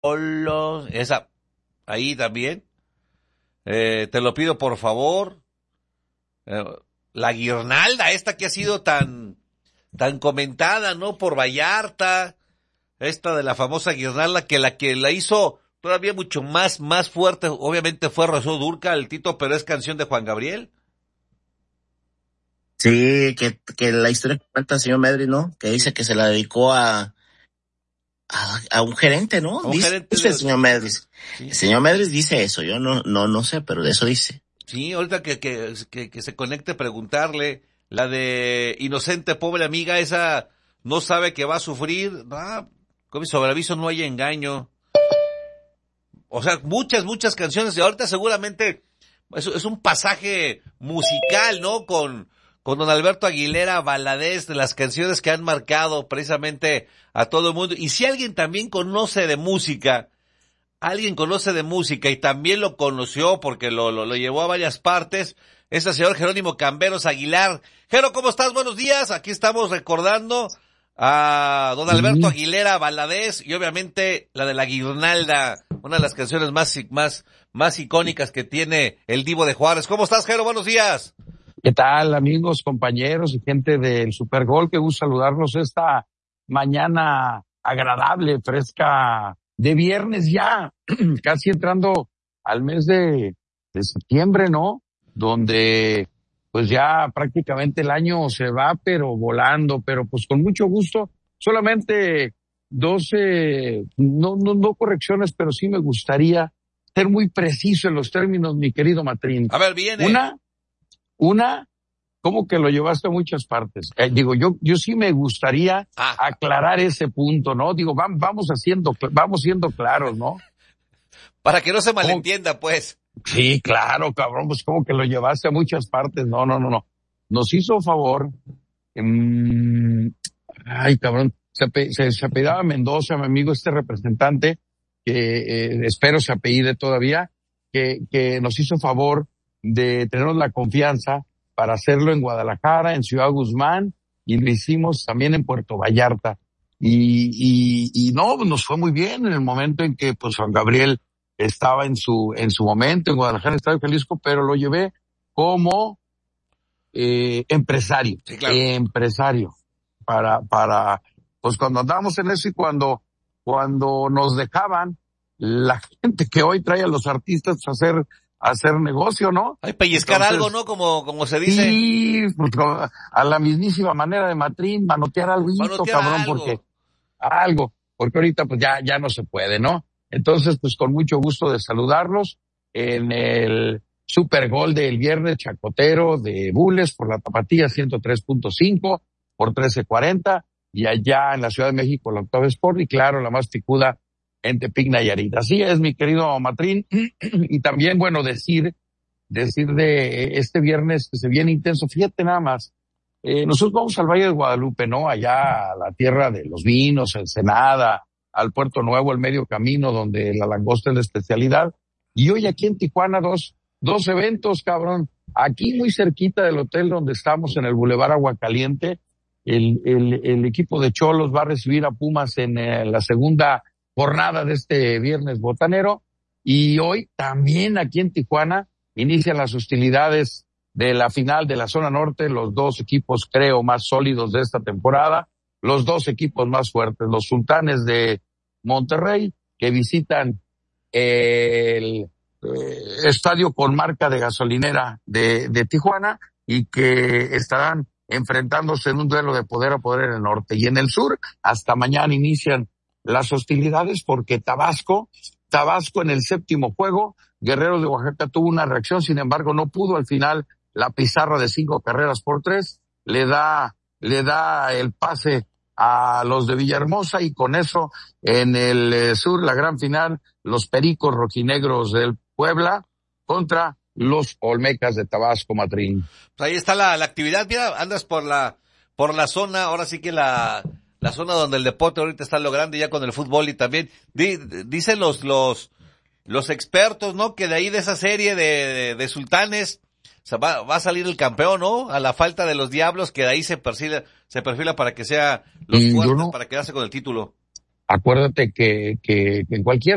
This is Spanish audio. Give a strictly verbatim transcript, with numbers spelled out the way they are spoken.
Solo, esa, ahí también. Eh, te lo pido por favor. Eh, la guirnalda, esta que ha sido tan, tan comentada, ¿no? Por Vallarta, esta de la famosa guirnalda, que la que la hizo todavía mucho más, más fuerte, obviamente fue Rocío Dúrcal, el Tito, pero es canción de Juan Gabriel. Sí, que, que la historia que cuenta el señor Medri, ¿no? Que dice que se la dedicó a, a, a un gerente, ¿no? A un dice, gerente dice de... el señor Medri. Sí. El señor Medri dice eso, yo no, no, no sé, pero de eso dice. Sí, ahorita que, que, que, que se conecte, preguntarle, la de inocente pobre amiga, esa no sabe que va a sufrir, ah, con mi sobreaviso no hay engaño. O sea, muchas, muchas canciones, y ahorita seguramente es, es un pasaje musical, ¿no? Con, con don Alberto Aguilera Valadez, de las canciones que han marcado precisamente a todo el mundo. Y si alguien también conoce de música, alguien conoce de música y también lo conoció porque lo, lo, lo llevó a varias partes, es el señor Jerónimo Camberos Aguilar. Jero, ¿cómo estás? Buenos días. Aquí estamos recordando a don Alberto Aguilera Valadez y obviamente la de la guirnalda, una de las canciones más, más, más icónicas que tiene el Divo de Juárez. ¿Cómo estás, Jero? Buenos días. ¿Qué tal, amigos, compañeros y gente del Supergol? Qué gusto saludarlos esta mañana agradable, fresca, de viernes ya, casi entrando al mes de, de septiembre, ¿no? Donde pues ya prácticamente el año se va, pero volando, pero pues con mucho gusto. Solamente doce, no, no, no correcciones, pero sí me gustaría ser muy preciso en los términos, mi querido Matrín. A ver, viene. Una, una, ¿cómo que lo llevaste a muchas partes? Eh, digo, yo, yo sí me gustaría ah. aclarar ese punto, ¿no? Digo, vamos, vamos haciendo, vamos siendo claros, ¿no? Para que no se malentienda, pues. Sí, claro, cabrón, pues como que lo llevaste a muchas partes. No, no, no, no. Nos hizo favor. Um, ay, cabrón. Se, se, se apellidaba Mendoza, mi amigo, este representante, que eh, espero se apellide todavía, que, que nos hizo favor de tenernos la confianza para hacerlo en Guadalajara, en Ciudad Guzmán, y lo hicimos también en Puerto Vallarta. Y, y, y no, nos fue muy bien en el momento en que, pues, Juan Gabriel estaba en su, en su momento en Guadalajara, Estado de Jalisco, pero lo llevé como, eh, empresario. Sí, claro. Empresario. Para, para, pues cuando andábamos en eso y cuando, cuando nos dejaban la gente que hoy trae a los artistas a hacer, a hacer negocio, ¿no? Hay pellizcar Entonces, algo, ¿no? Como, como se dice. Sí, pues, a la mismísima manera de Matrín, manotear algo, cabrón, algo. porque, algo, porque ahorita pues ya, ya no se puede, ¿no? Entonces, pues con mucho gusto de saludarlos en el Supergol del viernes chacotero de Bules por la Tapatía ciento tres punto cinco por trece cuarenta y allá en la Ciudad de México la Octava Sport y claro, la más picuda en Tepic Nayarit. Así es, mi querido Matrín. Y también, bueno, decir, decir de este viernes que se viene intenso. Fíjate nada más, eh, nosotros vamos al Valle de Guadalupe, ¿no? Allá a la tierra de los vinos, Ensenada, al Puerto Nuevo, el Medio Camino, donde la langosta es la especialidad. Y hoy aquí en Tijuana, dos, dos eventos, cabrón. Aquí muy cerquita del hotel donde estamos, en el Boulevard Aguacaliente, el, el, el equipo de Cholos va a recibir a Pumas en eh, la segunda jornada de este viernes botanero. Y hoy también aquí en Tijuana inician las hostilidades de la final de la zona norte, los dos equipos creo más sólidos de esta temporada. Los dos equipos más fuertes, los Sultanes de Monterrey, que visitan el eh, estadio con marca de gasolinera de, de Tijuana y que estarán enfrentándose en un duelo de poder a poder en el norte. Y en el sur, hasta mañana inician las hostilidades porque Tabasco, Tabasco en el séptimo juego, Guerreros de Oaxaca tuvo una reacción, sin embargo no pudo al final la pizarra de cinco carreras por tres, le da, le da el pase a los de Villahermosa y con eso en el eh, sur la gran final los Pericos Rojinegros del Puebla contra los Olmecas de Tabasco, Matrín. Pues ahí está la, la actividad, mira, andas por la por la zona, ahora sí que la la zona donde el deporte ahorita está logrando ya con el fútbol y también di, dicen los los los expertos, ¿no? Que de ahí de esa serie de de, de sultanes o sea, va, va a salir el campeón, ¿no? A la falta de los Diablos, que de ahí se perfila, se perfila para que sea los fuertes, no, para quedarse con el título. Acuérdate que, que, que en cualquier